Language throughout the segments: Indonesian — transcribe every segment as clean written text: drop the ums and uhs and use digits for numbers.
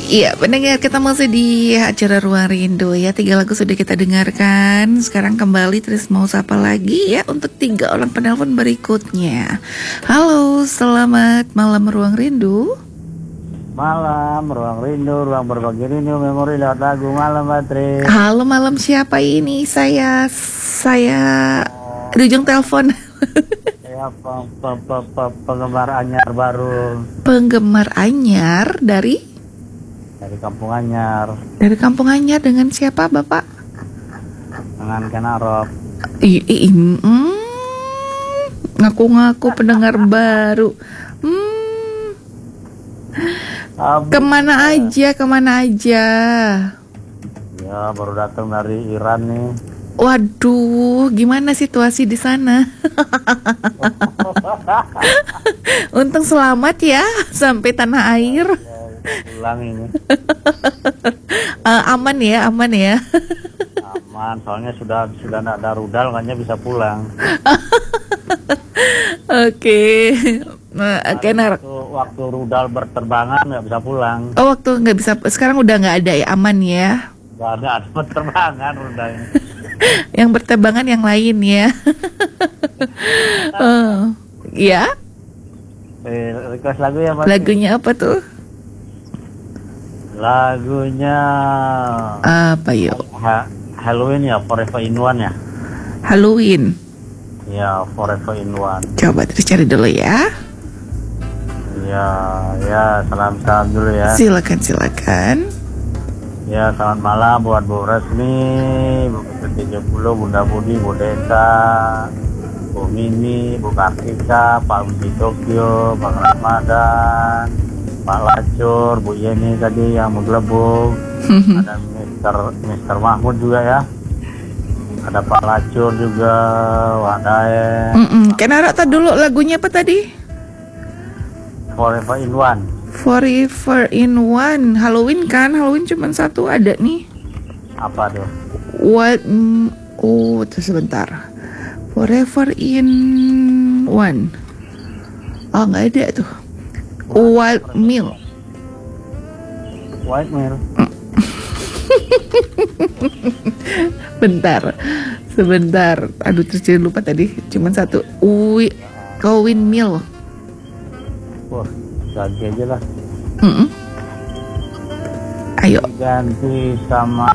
Iya, pendengar, kita masih di acara Ruang Rindu ya. 3 lagu sudah kita dengarkan. Sekarang kembali terus mau sapa lagi ya untuk 3 orang penelpon berikutnya. Halo, selamat malam Ruang Rindu. Malam, Ruang Rindu, ruang berbagi rindu, memori lewat lagu malam, Patri. Halo, malam siapa ini? Saya di ujung telepon. Ya, penggemar anyar baru. Penggemar anyar dari Kampung Anyar. Dari Kampung Anyar dengan siapa, Bapak? Dengan Kenarok. Ngaku-ngaku pendengar baru. Kemana aja? Ya, baru datang dari Iran nih. Waduh, gimana situasi di sana? Untung selamat ya sampai tanah air. Pulang ini. Aman ya. Aman, soalnya sudah tidak ada rudal, makanya bisa pulang. Oke. Waktu rudal berterbangan nggak bisa pulang. Oh, waktu nggak bisa. Sekarang udah nggak ada ya, aman ya. Nggak ada berterbangan rudalnya. Yang berterbangan yang lain ya. Ya. Request lagu ya, Pak. Lagunya apa tuh? Lagunya apa yuk? Halloween ya, Forever in One ya. Halloween. Ya, Forever in One. Coba terus cari dulu ya. Ya, salam dulu ya. Silakan. Ya, selamat malam buat Bu Resmi, Bu ke-70, Bunda Budi, Bu Desa, Bu Mini, Bu Kartika, Pak Budi Tokyo, Bang Ramadan, Pak Lacur, Bu Yeni tadi yang menggelebuk, ada Mister Mahmud juga ya, ada Pak Lacur juga, Wak Dae. Kenapa dulu lagunya apa tadi? Forever in One. Forever in One. Halloween kan? Halloween cuma satu ada nih. Apa tuh? Terus sebentar. Forever in One. Oh, nggak ada tuh. White Milk. Sebentar. Aduh, terus jadi lupa tadi. Cuman satu. Kowin Mill. Wah, ganti aja lah. Ayo. Ganti sama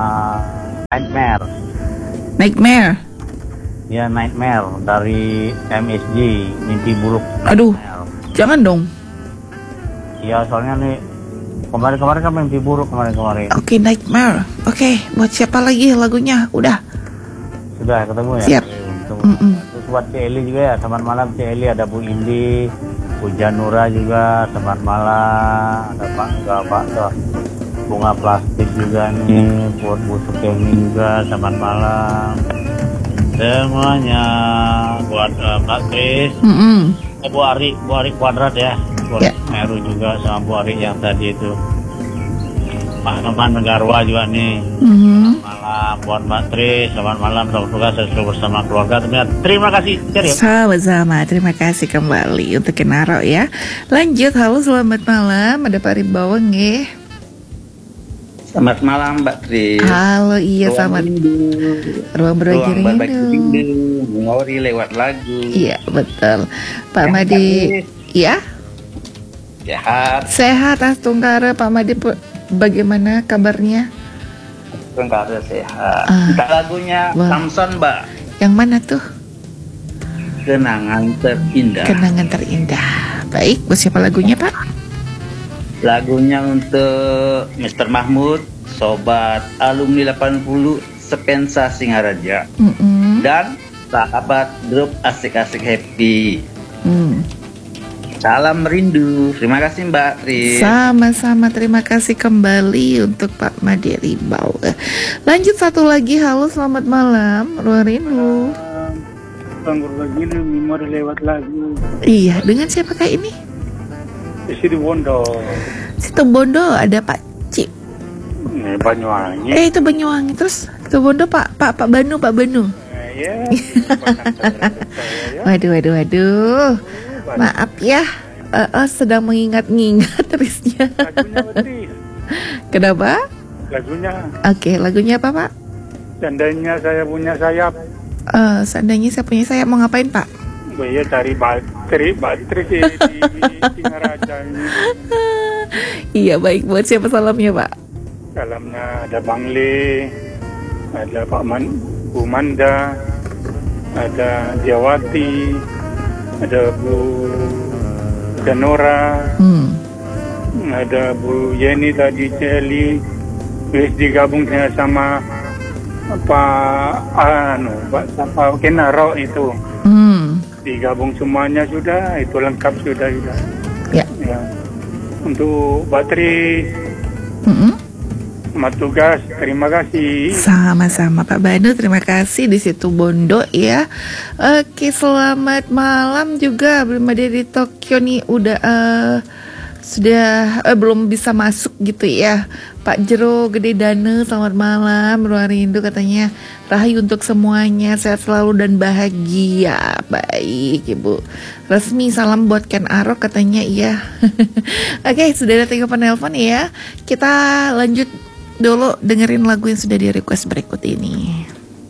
Nightmare. Ya, Nightmare dari MSG, Mimpi Buruk. Aduh, jangan dong. Iya, soalnya nih kemarin kan Mimpi Buruk kemarin. Oke, Nightmare. Oke, buat siapa lagi lagunya? Udah. Sudah ketemu ya. Siap. Terus buat Celi juga ya. Selamat malam Celi, ada Bu Indi, Bu Janura juga. Selamat malam. Ada Pak Bunga Plastik juga nih. Buat Bu Sukemi juga. Selamat malam. Semuanya buat Mbak Kris. Bu Ari Kuadrat ya. Buat Meru juga sama Bu Ari yang tadi itu. Pak Noman Negarwa juga nih. Selamat malam buat Mbak Tri. Selamat malam, semoga selalu bersama keluarga. Terima kasih. Sama-sama, terima kasih kembali untuk Kenaro ya. Lanjut, halo selamat malam. Ada Pak Ribawang ya. Selamat malam Mbak Tri. Halo, iya selamat. Ruang berbagi rindu. Memori lewat lagu. Iya betul. Pak Madi. Iya. Sehat Astungkara. Pak Madi bagaimana kabarnya? Astungkara sehat. Kita lagunya Samson Mbak. Yang mana tuh? Kenangan Terindah. Baik, buat siapa lagunya Pak? Lagunya untuk Mr. Mahmud, Sobat Alumni 80 Sepensa Singaraja, dan sahabat grup Asik-Asik Happy. Salam rindu. Terima kasih Mbak Tri. Sama-sama, terima kasih kembali untuk Pak Madi Ribau. Lanjut satu lagi, halo selamat malam Ruang Rindu. Berbagi memori lewat lagu. Iya, dengan siapa kayak ini? Situ Bondo ada Pak Cip. Banyuwangi. Itu Banyuwangi. Terus Situ Bondo Pak Banu. Ya. Waduh. Maaf ya, sedang mengingat-ingat risnya. Kenapa? Lagunya. Oke, lagunya apa Pak? Seandainya saya punya sayap. Seandainya saya punya sayap, mau ngapain Pak? Ya cari bateri di Singaraja ini. Iya baik, buat siapa salamnya Pak? Salamnya ada Bang Le, ada Bu Manda, ada Jawati, ada Bu Danora, ada Bu Yeni tadi Celi, wis digabung sama Pak Kenaro itu. Digabung semuanya sudah, itu lengkap sudah. Ya. Untuk bateri, selamat tugas, terima kasih. Sama-sama Pak Banu, terima kasih di situ Bondo ya. Oke, selamat malam juga. Belum ada di Tokyo nih, sudah belum bisa masuk gitu ya. Pak Jero Gede Dane, selamat malam. Ruang Rindu katanya rahayu untuk semuanya, sehat selalu dan bahagia. Baik Ibu. Resmi salam buat Ken Arok katanya iya. Oke, sudah ada 3 penelpon ya. Kita lanjut dulu dengerin lagu yang sudah di request berikut ini.